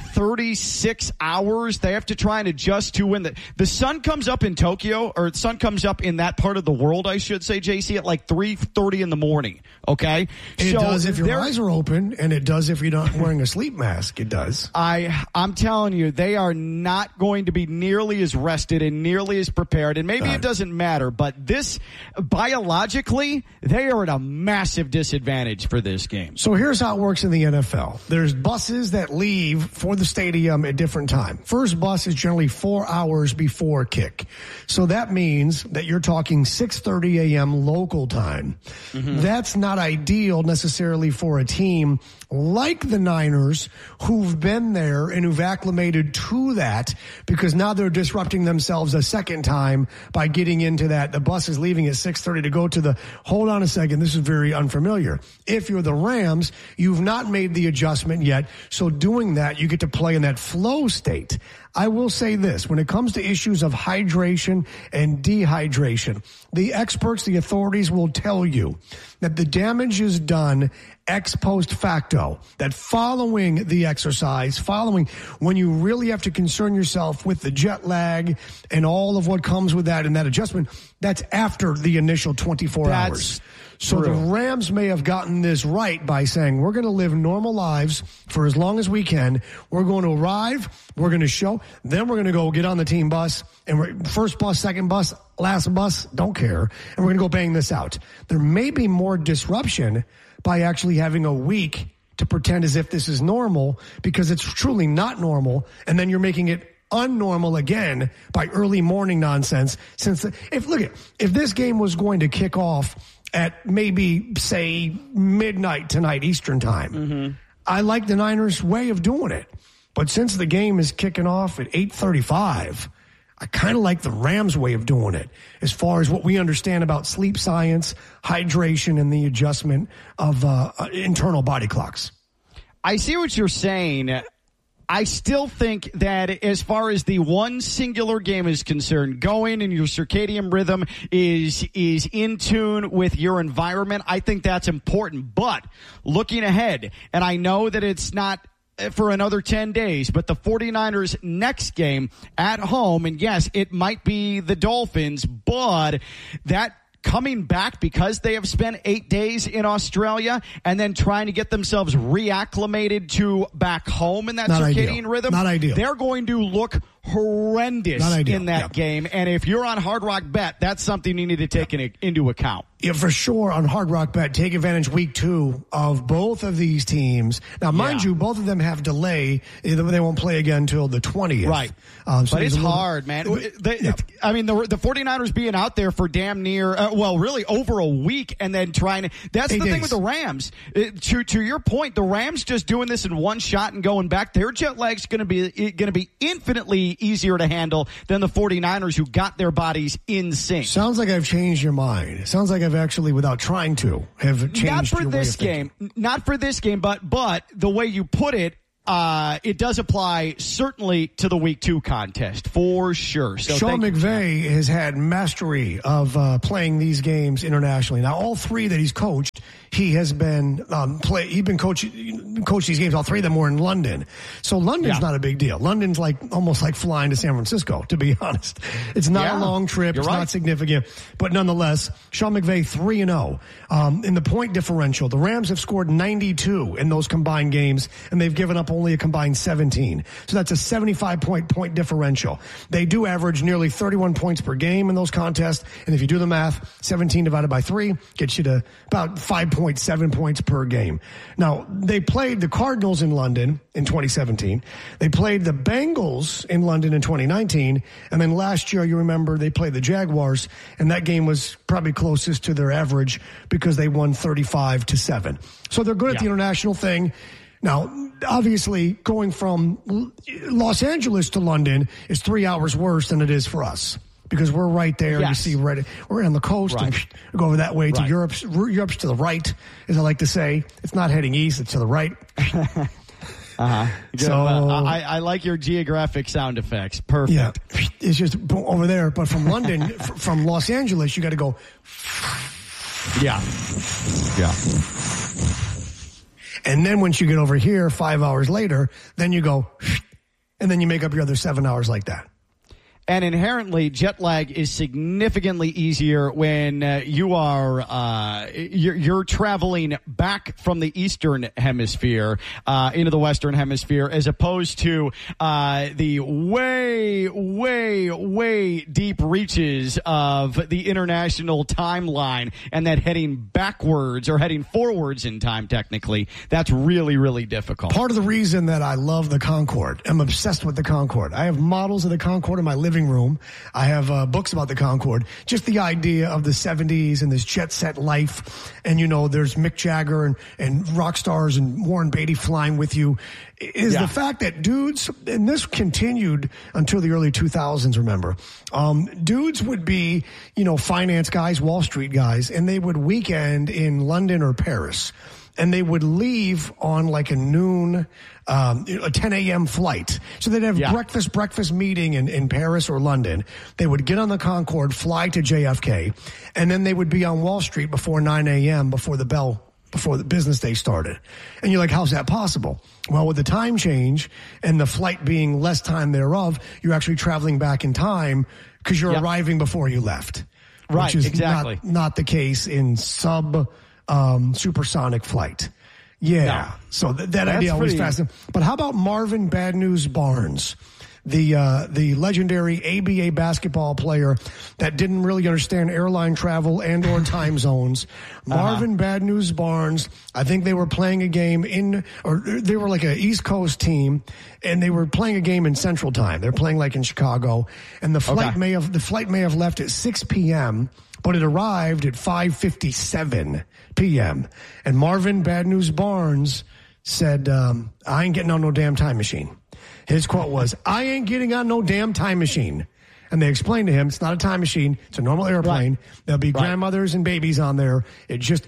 36 hours. They have to try and adjust to when the sun comes up in Tokyo, or the sun comes up in that part of the world, I should say, JC, at like 3:30 in the morning. Okay, it does if your eyes are open, and it does if you're not wearing a sleep mask. It does. I'm telling you, they are not going to be nearly as rested and nearly as prepared. And maybe it doesn't matter, but this biologically, they are at a massive disadvantage for this game. So here's how it works in the NFL. There's buses that leave for the stadium at different time. First bus is generally 4 hours before kick. So that means that you're talking 6:30 a.m. local time. Mm-hmm. That's not ideal necessarily for a team like the Niners, who've been there and who've acclimated to that, because now they're disrupting themselves a second time by getting into that. The bus is leaving at 6:30 to go to the, hold on a second, this is very unfamiliar. If you're the Rams, you've not made the adjustment yet, so doing that, you get to play in that flow state. I will say this, when it comes to issues of hydration and dehydration, the experts, the authorities will tell you that the damage is done ex post facto, that following the exercise, following when you really have to concern yourself with the jet lag and all of what comes with that and that adjustment, that's after the initial 24 hours. So the Rams may have gotten this right by saying, we're going to live normal lives for as long as we can. We're going to arrive. We're going to show. Then we're going to go get on the team bus. And first bus, second bus, last bus, don't care. And we're going to go bang this out. There may be more disruption by actually having a week to pretend as if this is normal, because it's truly not normal. And then you're making it unnormal again by early morning nonsense. If this game was going to kick off at maybe, say, midnight tonight Eastern time, I like the Niners' way of doing it. But since the game is kicking off at 8:35, I kind of like the Rams' way of doing it as far as what we understand about sleep science, hydration, and the adjustment of internal body clocks. I see what you're saying. I still think that as far as the one singular game is concerned, going and your circadian rhythm is in tune with your environment, I think that's important. But looking ahead, and I know that it's not for another 10 days, but the 49ers next game at home, and yes, it might be the Dolphins, but that coming back because they have spent 8 days in Australia and then trying to get themselves reacclimated to back home in that circadian rhythm. Not ideal. They're going to look horrendous in that game. And if you're on Hard Rock Bet, that's something you need to take into account. Yeah, for sure. On Hard Rock Bet, take advantage week 2 of both of these teams. Now, mind you, both of them have delay. They won't play again until the 20th. Right. So but it's hard, man. I mean, the 49ers being out there for damn near, really over a week and then trying to, that's 8 the days. thing with the Rams. To your point, the Rams just doing this in one shot and going back, their jet lag's going to be infinitely easier to handle than the 49ers who got their bodies in sync. Sounds like I've changed your mind. It sounds like I've actually, without trying to, have changed not for your this way of game. thinking. Not for this game, but the way you put it, it does apply certainly to the week 2 contest for sure. So Sean McVay has had mastery of playing these games internationally. Now, all 3 that he's coached, he has been coached these games. All 3 of them were in London. So London's not a big deal. London's almost like flying to San Francisco, to be honest. It's not a long trip. It's not significant. But nonetheless, Sean McVay 3-0. In the point differential, the Rams have scored 92 in those combined games, and they've given up only a combined 17. So that's a 75-point differential. They do average nearly 31 points per game in those contests. And if you do the math, 17 divided by 3 gets you to about 5.7 points per game. Now, they played the Cardinals in London in 2017. They played the Bengals in London in 2019. And then last year, you remember, they played the Jaguars. And that game was probably closest to their average because they won 35-7. So they're good at the international thing. Now, obviously, going from Los Angeles to London is 3 hours worse than it is for us because we're right there. Yes. You see, we're on the coast and go over that way to Europe's to the right, as I like to say. It's not heading east; it's to the right. So I like your geographic sound effects. Perfect. Yeah, it's just over there. But from London, from Los Angeles, you got to go. Yeah. And then once you get over here 5 hours later, then you go, and then you make up your other 7 hours like that. And inherently, jet lag is significantly easier when you are you're traveling back from the Eastern Hemisphere into the Western Hemisphere, as opposed to the way deep reaches of the international timeline, and that heading backwards or heading forwards in time. Technically, that's really, really difficult. Part of the reason that I love the Concorde, I'm obsessed with the Concorde. I have models of the Concorde in my living room. I have books about the Concorde. Just the idea of the 70s and this jet set life. And, there's Mick Jagger and rock stars and Warren Beatty flying with you. Is the fact that dudes, and this continued until the early 2000s, remember, dudes would be, finance guys, Wall Street guys, and they would weekend in London or Paris. And they would leave on like a noon, a 10 a.m. flight. So they'd have breakfast meeting in Paris or London. They would get on the Concorde, fly to JFK, and then they would be on Wall Street before 9 a.m., before the business day started. And you're like, how's that possible? Well, with the time change and the flight being less time thereof, you're actually traveling back in time because you're arriving before you left. Right, which is exactly. not the case in supersonic flight. Yeah. No. So that idea always fascinating. But how about Marvin Bad News Barnes, the legendary ABA basketball player that didn't really understand airline travel and or time zones? Marvin Bad News Barnes, I think they were playing a game they were like an East Coast team, and they were playing a game in Central Time. They're playing like in Chicago, and the flight may have left at 6 p.m., but it arrived at 5:57 p.m. And Marvin Bad News Barnes said, I ain't getting on no damn time machine. His quote was, I ain't getting on no damn time machine. and they explain to him it's not a time machine, it's a normal airplane. Right. There'll be grandmothers and babies on there. It's a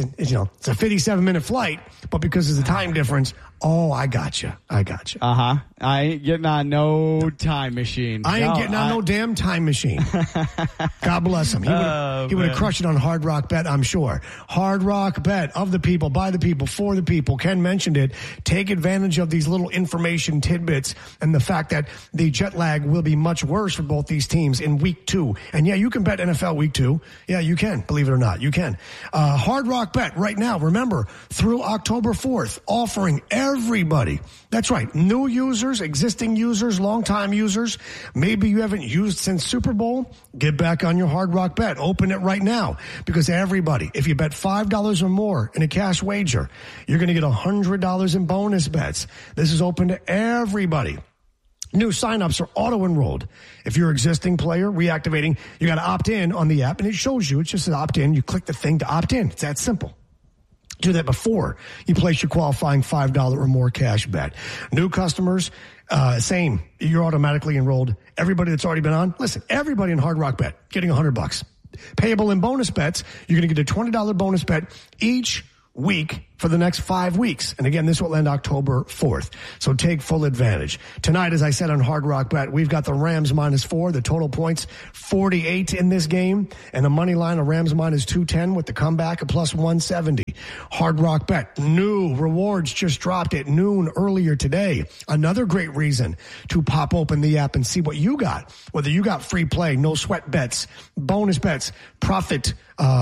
57-minute flight, but because of the time difference, I gotcha. I ain't getting on no time machine. I ain't getting on no damn time machine. God bless him. He would have crushed it on Hard Rock Bet, I'm sure. Hard Rock Bet, of the people, by the people, for the people. Ken mentioned it. Take advantage of these little information tidbits and the fact that the jet lag will be much worse for both these teams in week 2. And yeah, you can bet NFL week 2. Yeah, you can. Believe it or not, you can. Hard Rock Bet right now, remember, through October 4th, offering everybody. That's right. New users, existing users, long-time users. Maybe you haven't used since Super Bowl. Get back on your Hard Rock Bet. Open it right now because everybody, if you bet $5 or more in a cash wager, you're going to get $100 in bonus bets. This is open to everybody. New signups are auto-enrolled. If you're an existing player, reactivating, you got to opt in on the app, and it shows you. It's just an opt-in. You click the thing to opt in. It's that simple. Do that before you place your qualifying $5 or more cash bet. New customers, same. You're automatically enrolled. Everybody that's already been on, listen, everybody in Hard Rock Bet getting $100. Payable in bonus bets, you're going to get a $20 bonus bet each week for the next 5 weeks. And again, this will end October 4th. So take full advantage. Tonight, as I said on Hard Rock Bet, we've got the Rams -4, the total points 48 in this game, and the money line of Rams -210 with the comeback of +170. Hard Rock Bet, new rewards just dropped at noon earlier today. Another great reason to pop open the app and see what you got. Whether you got free play, no sweat bets, bonus bets, profit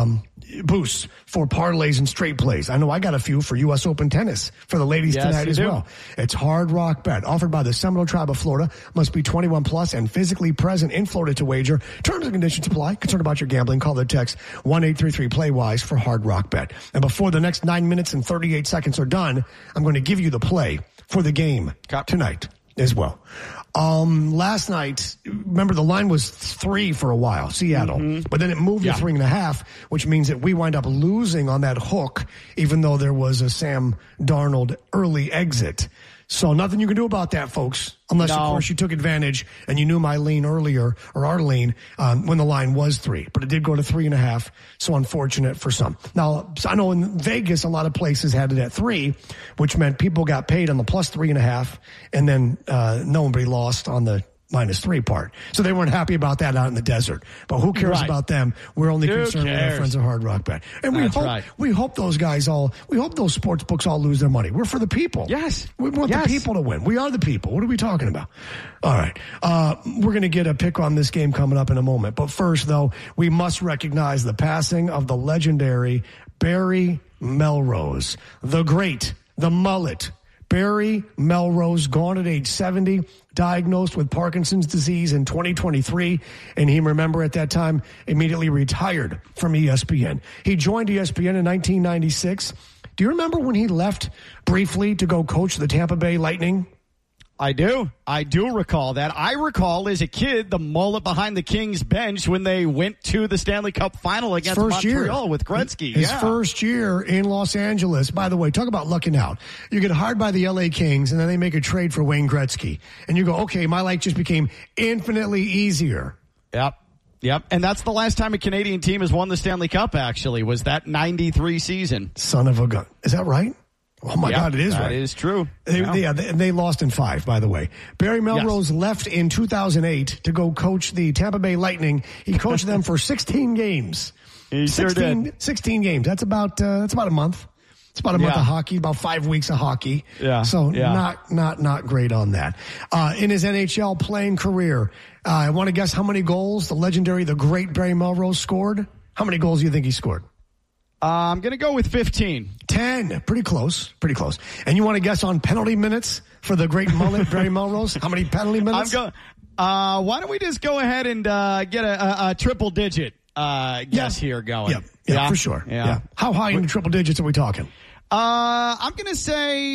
boosts for parlays and straight plays. I know I got a few for U.S. Open tennis for the ladies tonight as well. It's Hard Rock Bet, offered by the Seminole Tribe of Florida. Must be 21 plus and physically present in Florida to wager. Terms and conditions apply. Concerned about your gambling? Call or text 1-833-PLAY-WISE for Hard Rock Bet. And before the next 9 minutes and 38 seconds are done, I'm going to give you the play for the game tonight as well. Last night, remember the line was 3 for a while, Seattle, but then it moved to 3.5, which means that we wind up losing on that hook, even though there was a Sam Darnold early exit. So nothing you can do about that, folks, unless, of course, you took advantage and you knew my lean earlier, or our lean, when the line was 3. But it did go to 3.5, so unfortunate for some. Now, I know in Vegas, a lot of places had it at 3, which meant people got paid on the +3.5, and then nobody lost on the -3 part. So they weren't happy about that out in the desert. But who cares about them? We're only concerned with our friends at Hard Rock Bet. And we hope those guys we hope those sports books all lose their money. We're for the people. Yes. We want the people to win. We are the people. What are we talking about? All right. We're going to get a pick on this game coming up in a moment. But first, though, we must recognize the passing of the legendary Barry Melrose. The great, the mullet, Barry Melrose, gone at age 70, diagnosed with Parkinson's disease in 2023. And he, remember, at that time, immediately retired from ESPN. He joined ESPN in 1996. Do you remember when he left briefly to go coach the Tampa Bay Lightning? I do recall that. I recall as a kid the mullet behind the Kings bench when they went to the Stanley Cup final against Montreal with Gretzky. His first year in Los Angeles. By the way, talk about lucking out. You get hired by the LA Kings and then they make a trade for Wayne Gretzky. And you go, okay, my life just became infinitely easier. Yep. And that's the last time a Canadian team has won the Stanley Cup, actually, was that 93 season. Son of a gun. Is that right? Oh, my God, it is right. That is true. They lost in 5, by the way. Barry Melrose left in 2008 to go coach the Tampa Bay Lightning. He coached them for 16 games. He sure did. 16 games. That's about a month. It's about a month of hockey, about 5 weeks of hockey. Yeah. So not great on that. In his NHL playing career, I want to guess how many goals the great Barry Melrose scored. How many goals do you think he scored? I'm going to go with 15. 10. Pretty close. And you want to guess on penalty minutes for the great mullet, Barry Melrose? How many penalty minutes? Why don't we just go ahead and get a triple digit guess here going? Yeah, for sure. Yeah. How high in the triple digits are we talking? I'm going to say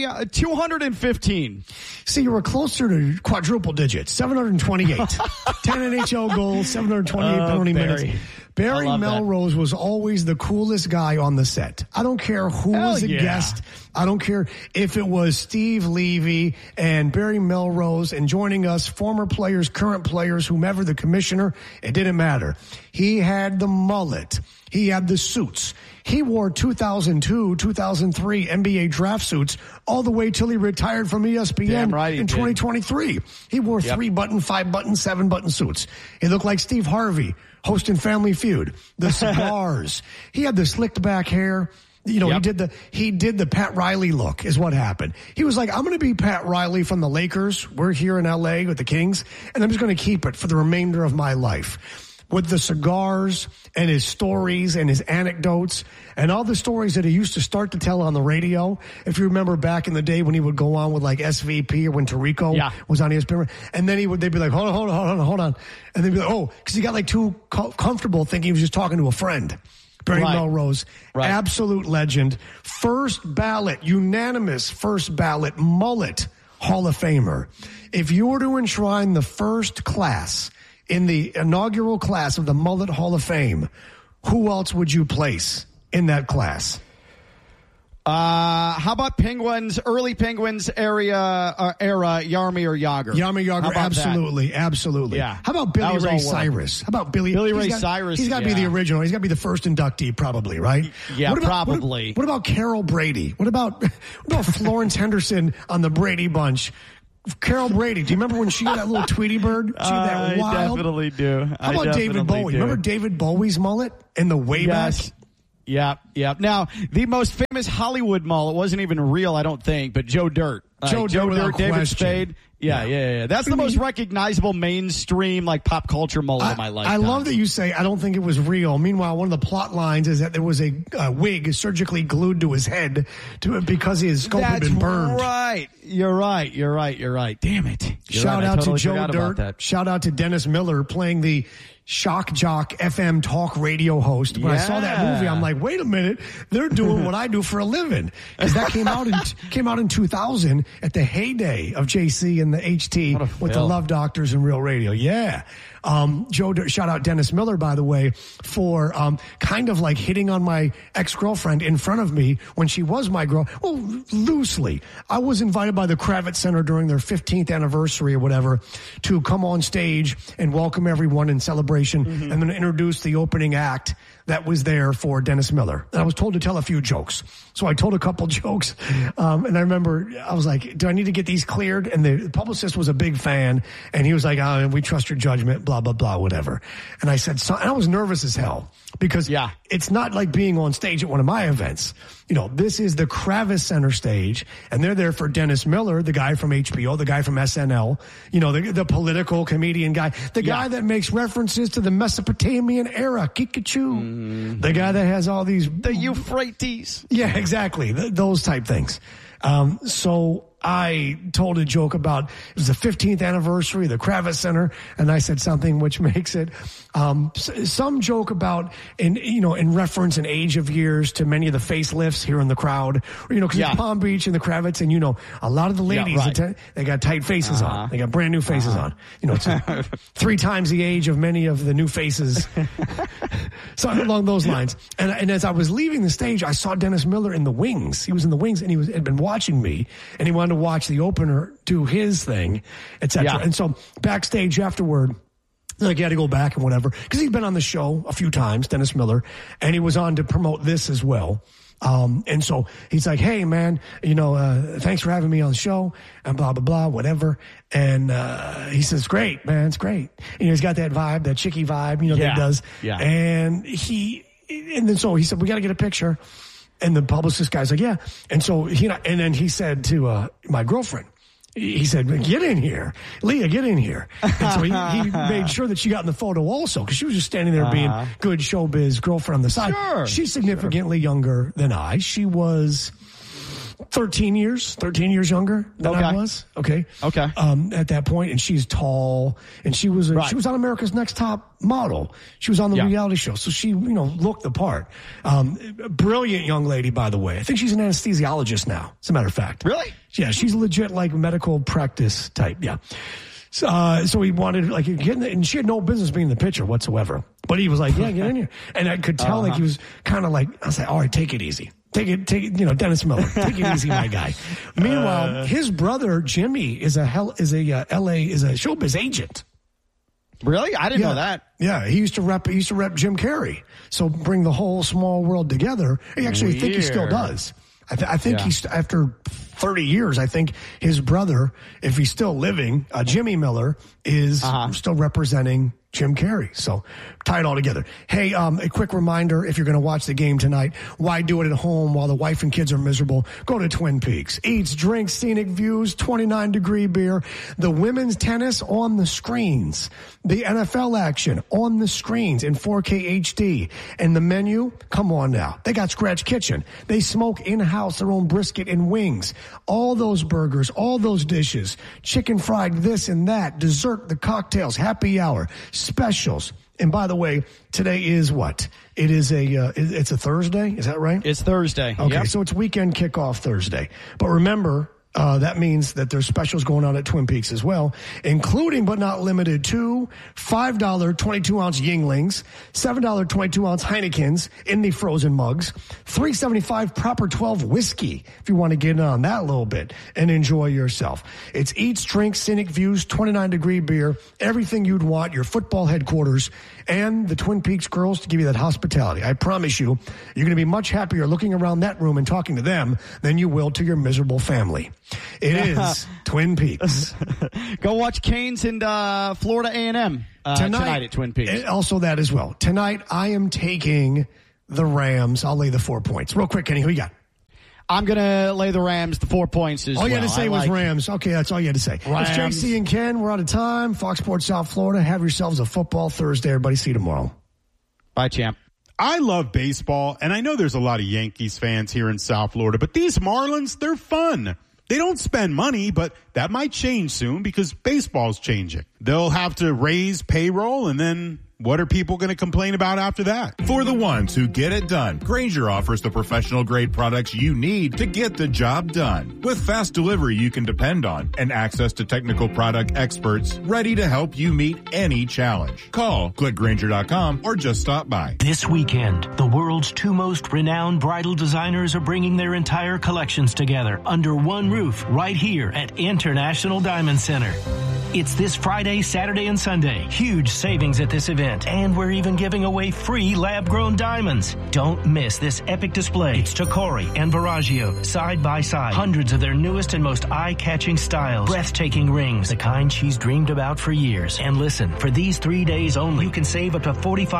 215. See, you were closer to quadruple digits, 728. 10 NHL goals, 728 penalty minutes. Barry Melrose was always the coolest guy on the set. I don't care who was a guest. I don't care if it was Steve Levy and Barry Melrose and joining us, former players, current players, whomever, the commissioner. It didn't matter. He had the mullet. He had the suits. He wore 2002, 2003 NBA draft suits all the way till he retired from ESPN in 2023. He wore 3-button, 5-button, 7-button suits. He looked like Steve Harvey hosting Family Feud. The cigars. He had the slicked back hair. You know, he did the Pat Riley look is what happened. He was like, I'm going to be Pat Riley from the Lakers. We're here in LA with the Kings, and I'm just going to keep it for the remainder of my life. With the cigars and his stories and his anecdotes and all the stories that he used to start to tell on the radio. If you remember back in the day when he would go on with like SVP or when Tirico was on ESPN, and then they'd be like, hold on. And they'd be like, oh, because he got like too comfortable thinking he was just talking to a friend. Barry Melrose, absolute legend. First ballot, unanimous first ballot mullet Hall of Famer. If you were to enshrine the first class in the inaugural class of the Mullet Hall of Fame, who else would you place in that class? How about early Penguins era, Jaromir Jagr? Jaromir Jagr, absolutely. Yeah. How about Billy Ray Cyrus? How about Billy Ray Cyrus? He's got to be the original. He's got to be the first inductee, probably, right? Yeah, probably. What about Carol Brady? What about Florence Henderson on the Brady Bunch? Carol Brady, do you remember when she had that little Tweety bird? She had that wild. I definitely do. How about David Bowie? Remember David Bowie's mullet in the way back? Yep. Now, the most famous Hollywood mullet wasn't even real, I don't think, but Joe Dirt. Joe Dirt, David Spade. Yeah. That's the most recognizable mainstream, like, pop culture mullet of my life. I love that you say, I don't think it was real. Meanwhile, one of the plot lines is that there was a wig surgically glued to his head because his skull had been burned. Right. You're right. Damn it. Shout out to Joe Dirt. Shout out to Dennis Miller playing the Shock Jock FM talk radio host. When I saw that movie, I'm like, wait a minute, they're doing what I do for a living. Because that came out in 2000 at the heyday of JC and the HT with the Love Doctors and Real Radio. Yeah. Shout out Dennis Miller, by the way, for kind of like hitting on my ex-girlfriend in front of me when she was my girl. Well, loosely. I was invited by the Kravitz Center during their 15th anniversary or whatever to come on stage and welcome everyone in celebration and then introduce the opening act that was there for Dennis Miller. And I was told to tell a few jokes. So I told a couple jokes. And I remember I was like, do I need to get these cleared? And the publicist was a big fan. And he was like, we trust your judgment, blah, blah, blah, whatever. And I said, and I was nervous as hell because it's not like being on stage at one of my events. You know, this is the Kravitz Center stage, and they're there for Dennis Miller, the guy from HBO, the guy from SNL, you know, the political comedian guy, the guy that makes references to the Mesopotamian era, Kikachu, the guy that has all these... The Euphrates. Yeah, exactly. Those type things. So I told a joke about, it was the 15th anniversary of the Kravitz Center, and I said something which makes it, some joke about, in reference in age of years to many of the facelifts here in the crowd, because it's Palm Beach and the Kravitz, and a lot of the ladies, they got tight faces on. They got brand new faces on. It's 3 times the age of many of the new faces. Something along those lines. And as I was leaving the stage, I saw Dennis Miller in the wings. He was in the wings, and had been watching me, and he wanted to watch the opener do his thing, etc. And so backstage afterward, like, he had to go back and whatever, because he'd been on the show a few times, Dennis Miller, and he was on to promote this as well. And so he's like, hey man, thanks for having me on the show and blah, blah, blah, whatever. And, he says, great, man, it's great. He's got that vibe, that chicky vibe, that he does. Yeah. And so he said, we got to get a picture. And the publicist guy's like, yeah. And so and then he said to, my girlfriend, he said, get in here. Leah, get in here. And so he made sure that she got in the photo also, because she was just standing there being good showbiz girlfriend on the side. Sure, she's significantly younger than I. She was 13 years younger than I was. Okay. At that point, and she's tall, and she was on America's Next Top Model. She was on the reality show, so she looked the part. Brilliant young lady, by the way. I think she's an anesthesiologist now, as a matter of fact. Really? Yeah, she's legit like medical practice type. Yeah. So he wanted like and she had no business being the pitcher whatsoever. But he was like, yeah, get in here. And I could tell like he was kind of like, I was like, all right, take it easy. Take it, Dennis Miller. Take it easy, my guy. Meanwhile, his brother Jimmy is a showbiz agent. Really? I didn't know that. Yeah, he used to rep Jim Carrey. So bring the whole small world together. Actually, I think he still does. I think he's after 30 years. I think his brother, if he's still living, Jimmy Miller, is still representing Jim Carrey. So tie it all together. Hey, a quick reminder, if you're going to watch the game tonight, why do it at home while the wife and kids are miserable? Go to Twin Peaks. Eats, drinks, scenic views, 29-degree beer, the women's tennis on the screens, the NFL action on the screens in 4K HD. And the menu, come on now. They got Scratch Kitchen. They smoke in-house their own brisket and wings. All those burgers, all those dishes, chicken fried this and that, dessert, the cocktails, happy hour, specials. And by the way, today is what? It is it's a Thursday. Is that right? It's Thursday. Okay, so it's weekend kickoff Thursday. But remember, that means that there's specials going on at Twin Peaks as well, including but not limited to $5 22-ounce Yinglings, $7 22-ounce Heinekens in the frozen mugs, $3.75 Proper 12 whiskey if you want to get in on that a little bit and enjoy yourself. It's eats, drinks, scenic views, 29-degree beer, everything you'd want, your football headquarters, and the Twin Peaks girls to give you that hospitality. I promise you, you're going to be much happier looking around that room and talking to them than you will to your miserable family. It is Twin Peaks. Go watch Canes and Florida A&M tonight at Twin Peaks. Also that as well. Tonight, I am taking the Rams. I'll lay the 4 points. Real quick, Kenny, who you got? I'm going to lay the Rams, the 4 points as well. All you had to say was Rams. Okay, that's all you had to say. Rams. It's JC and Ken. We're out of time. Fox Sports South Florida. Have yourselves a football Thursday. Everybody see you tomorrow. Bye, champ. I love baseball, and I know there's a lot of Yankees fans here in South Florida, but these Marlins, they're fun. They don't spend money, but that might change soon because baseball's changing. They'll have to raise payroll, and then what are people going to complain about after that? For the ones who get it done, Grainger offers the professional grade products you need to get the job done. With fast delivery you can depend on and access to technical product experts ready to help you meet any challenge. Call, click Grainger.com, or just stop by. This weekend, the world's two most renowned bridal designers are bringing their entire collections together under one roof right here at International Diamond Center. It's this Friday, Saturday, and Sunday. Huge savings at this event. And we're even giving away free lab-grown diamonds. Don't miss this epic display. It's Tocori and Verragio, side by side. Hundreds of their newest and most eye-catching styles. Breathtaking rings, the kind she's dreamed about for years. And listen, for these 3 days only, you can save up to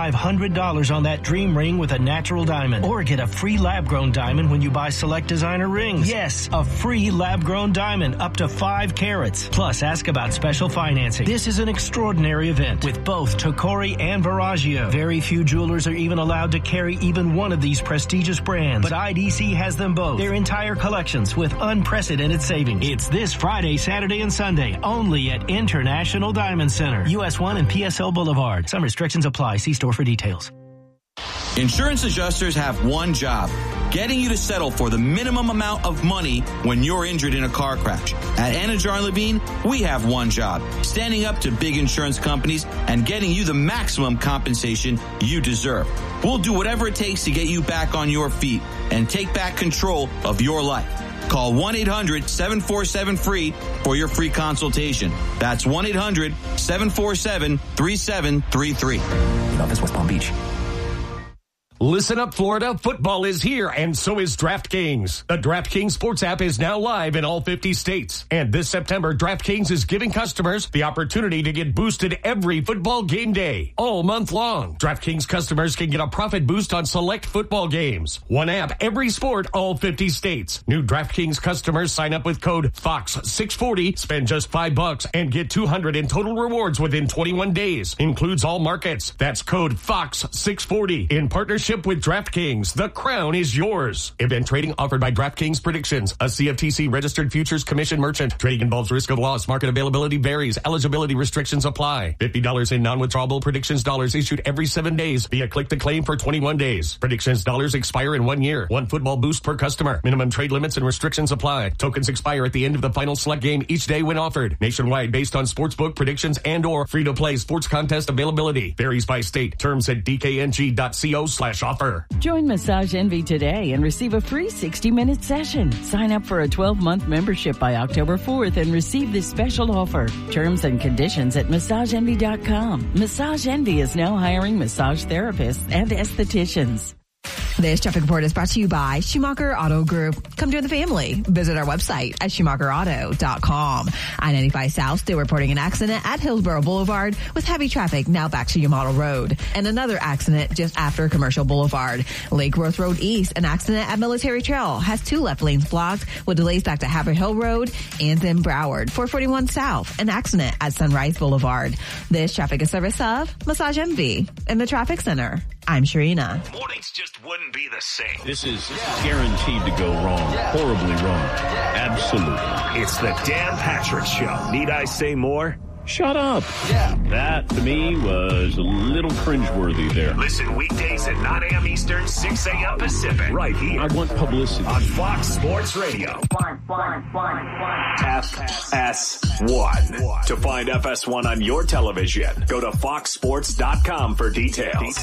$4,500 on that dream ring with a natural diamond. Or get a free lab-grown diamond when you buy select designer rings. Yes, a free lab-grown diamond up to 5 carats. Plus, ask about special financing. This is an extraordinary event with both Tocori and Verragio. Very few jewelers are even allowed to carry even one of these prestigious brands, but IDC has them both. Their entire collections with unprecedented savings. It's this Friday, Saturday, and Sunday only at International Diamond Center, US 1 and PSL Boulevard. Some restrictions apply. See store for details. Insurance adjusters have one job, getting you to settle for the minimum amount of money when you're injured in a car crash. At Anajar & Levine, we have one job, standing up to big insurance companies and getting you the maximum compensation you deserve. We'll do whatever it takes to get you back on your feet and take back control of your life. Call 1-800-747-FREE for your free consultation. That's 1-800-747-3733. Office, West Palm Beach. Listen up, Florida. Football is here, and so is DraftKings. The DraftKings Sports app is now live in all 50 states. And this September, DraftKings is giving customers the opportunity to get boosted every football game day, all month long. DraftKings customers can get a profit boost on select football games. One app, every sport, all 50 states. New DraftKings customers sign up with code FOX640, spend just $5, and get $200 in total rewards within 21 days. Includes all markets. That's code FOX640 in partnership partnership with DraftKings. The crown is yours. Event trading offered by DraftKings Predictions, a CFTC registered futures commission merchant. Trading involves risk of loss. Market availability varies. Eligibility restrictions apply. $50 in non-withdrawable predictions dollars issued every 7 days via click to claim for 21 days. Predictions dollars expire in 1 year. 1 football boost per customer. Minimum trade limits and restrictions apply. Tokens expire at the end of the final select game each day when offered. Nationwide based on sportsbook predictions and or free-to-play sports contest availability. Varies by state. Terms at dkng.co/offer. Join Massage Envy today and receive a free 60-minute session. Sign up for a 12-month membership by October 4th and receive this special offer. Terms and conditions at massageenvy.com. Massage Envy is now hiring massage therapists and estheticians. This traffic report is brought to you by Schumacher Auto Group. Come join the family. Visit our website at SchumacherAuto.com. I-95 South still reporting an accident at Hillsborough Boulevard with heavy traffic now back to your Model Road. And another accident just after Commercial Boulevard. Lake Worth Road East, an accident at Military Trail has 2 left lanes blocked with delays back to Haverhill Hill Road and then Broward. 441 South, an accident at Sunrise Boulevard. This traffic is service of Massage Envy in the Traffic Center. I'm Sharina. Mornings just wouldn't be the same. This is guaranteed to go wrong. Horribly wrong. Absolutely. It's the Dan Patrick Show. Need I say more? Shut up. Yeah. That, to me, was a little cringeworthy there. Listen weekdays at 9 a.m. Eastern, 6 a.m. Pacific. Right here. I want publicity. On Fox Sports Radio. FS1. To find FS1 on your television, go to foxsports.com for details.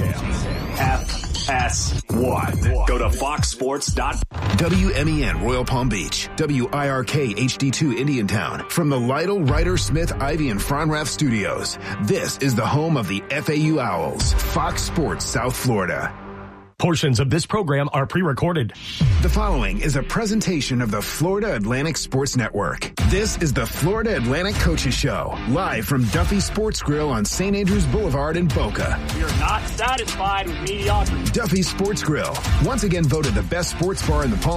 FS1. Go to foxsports.com. WMEN Royal Palm Beach. WIRK HD2 Indiantown. From the Lytle, Ryder, Smith, Ivy, and Fronrath Studios. This is the home of the FAU Owls. Fox Sports South Florida. Portions of this program are pre-recorded. The following is a presentation of the Florida Atlantic Sports Network. This is the Florida Atlantic Coaches Show, live from Duffy Sports Grill on St. Andrews Boulevard in Boca. We are not satisfied with mediocrity. Duffy Sports Grill, once again voted the best sports bar in the Palm